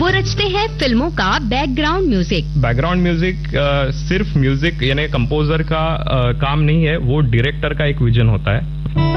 वो रचते हैं फिल्मों का बैकग्राउंड म्यूजिक। बैकग्राउंड म्यूजिक सिर्फ म्यूजिक यानी कंपोजर का काम नहीं है, वो डायरेक्टर का एक विजन होता है।